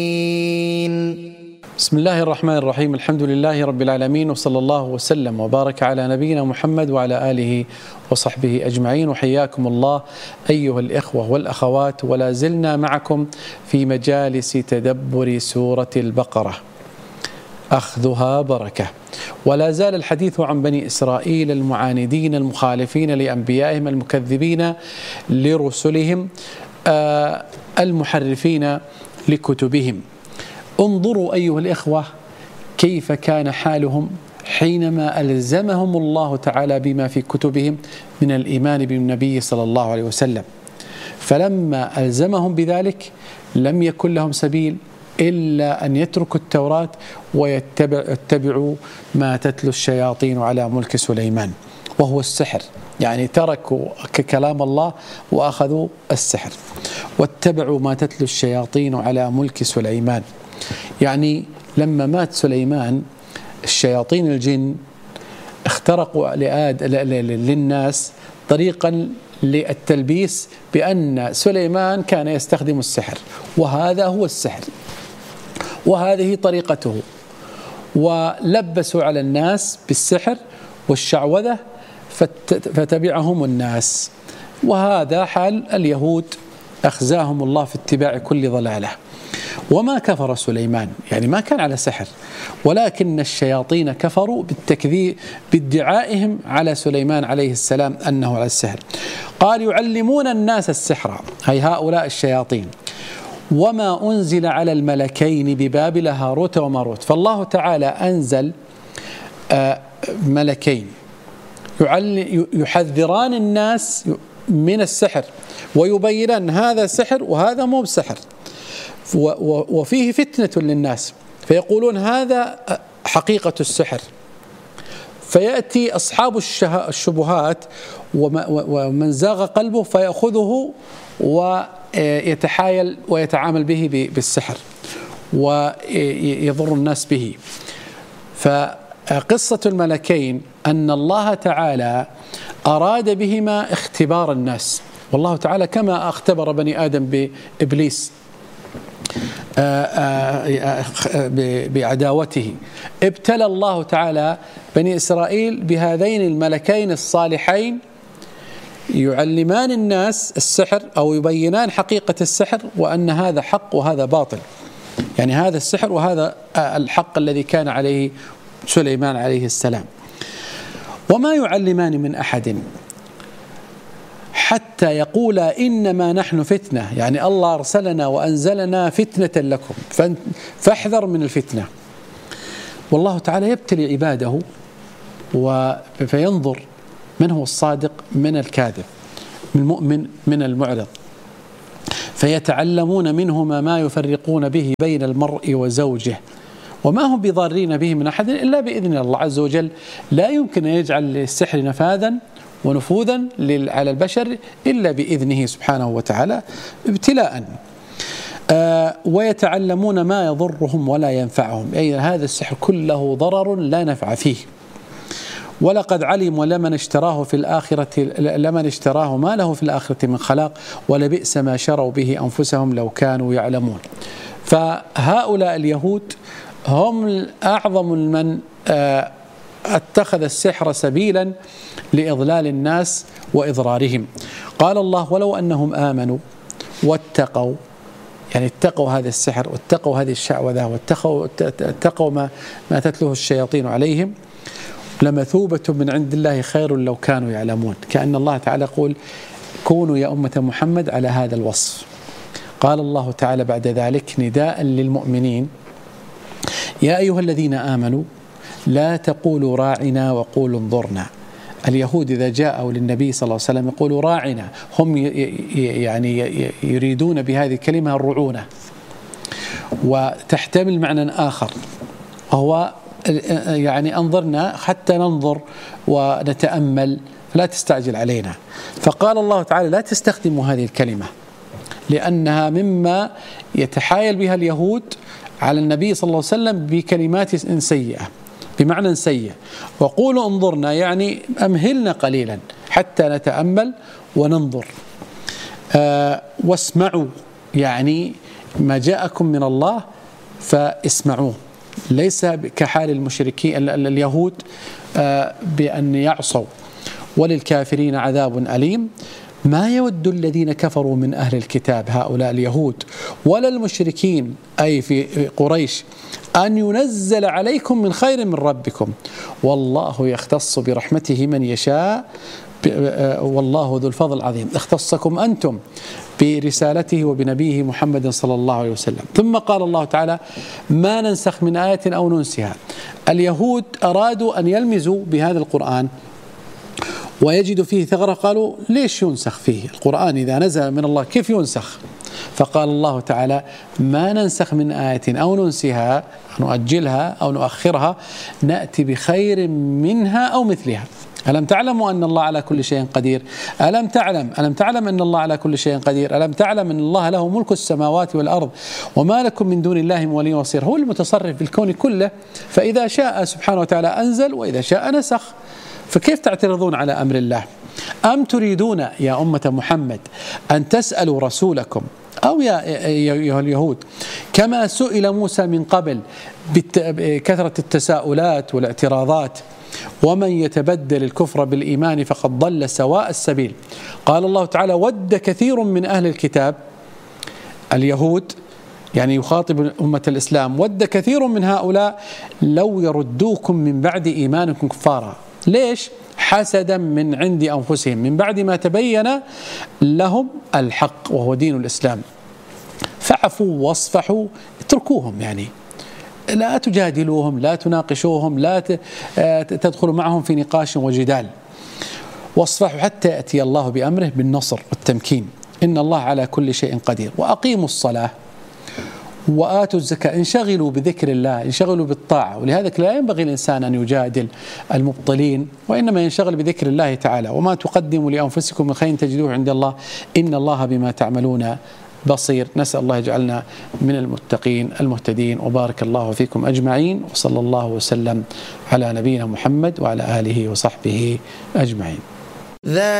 بسم الله الرحمن الرحيم. الحمد لله رب العالمين، وصلى الله وسلم وبارك على نبينا محمد وعلى آله وصحبه أجمعين. وحياكم الله أيها الإخوة والأخوات، ولا زلنا معكم في مجالس تدبر سورة البقرة، أخذها بركة. ولا زال الحديث عن بني إسرائيل المعاندين المخالفين لأنبيائهم المكذبين لرسلهم المحرفين لكتبهم. انظروا أيها الإخوة كيف كان حالهم حينما ألزمهم الله تعالى بما في كتبهم من الإيمان بالنبي صلى الله عليه وسلم. فلما ألزمهم بذلك لم يكن لهم سبيل إلا أن يتركوا التوراة ويتبعوا ما تتلو الشياطين على ملك سليمان، وهو السحر. يعني تركوا كلام الله وأخذوا السحر واتبعوا ما تتلو الشياطين على ملك سليمان. يعني لما مات سليمان الشياطين الجن اخترقوا للناس طريقا للتلبيس بأن سليمان كان يستخدم السحر، وهذا هو السحر وهذه طريقته، ولبسوا على الناس بالسحر والشعوذة فتبعهم الناس. وهذا حال اليهود، أخزاهم الله في اتباع كل ضلالة. وما كفر سليمان، يعني ما كان على سحر، ولكن الشياطين كفروا بالتكذيب بادعائهم على سليمان عليه السلام أنه على السحر. قال يعلمون الناس السحر، أي هؤلاء الشياطين، وما أنزل على الملكين ببابل هاروت وماروت. فالله تعالى أنزل ملكين يحذران الناس من السحر ويبينان هذا سحر وهذا مو بسحر، وفيه فتنة للناس، فيقولون هذا حقيقة السحر. فيأتي أصحاب الشبهات ومن زاغ قلبه فيأخذه ويتحايل ويتعامل به بالسحر ويضر الناس به. فقصة الملكين أن الله تعالى أراد بهما اختبار الناس، والله تعالى كما اختبر بني آدم بإبليس بعداوته، ابتلى الله تعالى بني إسرائيل بهذين الملكين الصالحين يعلمان الناس السحر أو يبينان حقيقة السحر، وأن هذا حق وهذا باطل، يعني هذا السحر وهذا الحق الذي كان عليه سليمان عليه السلام. وما يعلمان من أحد حتى يقولا إنما نحن فتنة، يعني الله أرسلنا وأنزلنا فتنة لكم فاحذر من الفتنة. والله تعالى يبتلي عباده فينظر من هو الصادق من الكاذب، من المؤمن من المعرض، فيتعلمون منهما ما يفرقون به بين المرء وزوجه، وما هم بضارين به من أحد إلا بإذن الله عز وجل. لا يمكن أن يجعل للسحر نفاذا ونفوذا على البشر إلا بإذنه سبحانه وتعالى ابتلاء. ويتعلمون ما يضرهم ولا ينفعهم، أي هذا السحر كله ضرر لا نفع فيه. ولقد علموا لمن اشتراه في الآخرة لمن اشتراه ما له في الآخرة من خلاق ولبئس ما شروا به أنفسهم لو كانوا يعلمون. فهؤلاء اليهود هم أعظم من اتخذ السحر سبيلا لإضلال الناس وإضرارهم. قال الله ولو أنهم آمنوا واتقوا، يعني اتقوا هذا السحر واتقوا هذه الشعوذة واتقوا ما تتلوه الشياطين عليهم، لمثوبة من عند الله خير لو كانوا يعلمون. كأن الله تعالى يقول كونوا يا أمة محمد على هذا الوصف. قال الله تعالى بعد ذلك نداء للمؤمنين يا أيها الذين آمنوا لا تقولوا راعنا وقولوا انظرنا. اليهود إذا جاءوا للنبي صلى الله عليه وسلم يقولوا راعنا، هم يعني يريدون بهذه الكلمة الرعونة، وتحتمل معنى آخر وهو يعني أنظرنا حتى ننظر ونتأمل فلا تستعجل علينا. فقال الله تعالى لا تستخدموا هذه الكلمة لأنها مما يتحايل بها اليهود على النبي صلى الله عليه وسلم بكلمات سيئة بمعنى سيء. وقولوا انظرنا يعني أمهلنا قليلا حتى نتأمل وننظر. واسمعوا يعني ما جاءكم من الله فاسمعوه، ليس كحال المشركين اليهود بأن يعصوا. وللكافرين عذاب أليم. ما يود الذين كفروا من أهل الكتاب هؤلاء اليهود ولا المشركين أي في قريش أن ينزل عليكم من خير من ربكم، والله يختص برحمته من يشاء، والله ذو الفضل العظيم. اختصكم أنتم برسالته وبنبيه محمد صلى الله عليه وسلم. ثم قال الله تعالى: ما ننسخ من آية أو ننسها. اليهود أرادوا أن يلمزوا بهذا القرآن ويجدوا فيه ثغرة، قالوا ليش ينسخ فيه القرآن إذا نزل من الله كيف ينسخ؟ فقال الله تعالى: ما ننسخ من آية أو ننسها، نؤجلها أو نؤخرها، نأتي بخير منها أو مثلها. ألم تعلموا أن الله على كل شيء قدير؟ ألم تعلم أن الله على كل شيء قدير؟ ألم تعلم أن الله له ملك السماوات والأرض وما لكم من دون الله من ولي وصير؟ هو المتصرف في الكون كله، فإذا شاء سبحانه وتعالى أنزل وإذا شاء نسخ. فكيف تعترضون على أمر الله؟ أم تريدون يا أمة محمد أن تسألوا رسولكم أو يا أيها اليهود كما سئل موسى من قبل بكثرة التساؤلات والاعتراضات: ومن يتبدل الكفر بالإيمان فقد ضل سواء السبيل. قال الله تعالى: ود كثير من أهل الكتاب، اليهود يعني يخاطب أمة الإسلام، ود كثير من هؤلاء لو يردوكم من بعد إيمانكم كفارا. ليش؟ حسدا من عند أنفسهم من بعد ما تبين لهم الحق وهو دين الإسلام. فاعفوا واصفحوا، اتركوهم، يعني لا تجادلوهم، لا تناقشوهم، لا تدخلوا معهم في نقاش وجدال. واصفحوا حتى يأتي الله بأمره بالنصر والتمكين. إن الله على كل شيء قدير. وأقيموا الصلاة وآتوا الزكاة. انشغلوا بذكر الله، انشغلوا بالطاعة. ولهذا لا ينبغي الإنسان أن يجادل المبطلين، وإنما ينشغل بذكر الله تعالى. وما تقدموا لأنفسكم من خير تجدوه عند الله إن الله بما تعملون بصير. نسأل الله يجعلنا من المتقين المهتدين، وبارك الله فيكم أجمعين، وصلى الله وسلم على نبينا محمد وعلى آله وصحبه أجمعين.